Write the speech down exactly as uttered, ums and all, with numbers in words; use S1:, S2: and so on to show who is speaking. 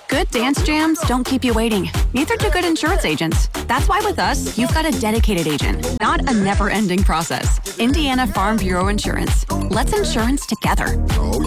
S1: Good dance jams don't keep you waiting. Neither do good insurance agents. That's why with us, you've got a dedicated agent, not a never-ending process. Indiana Farm Bureau Insurance. Let's insurance together.
S2: Oh,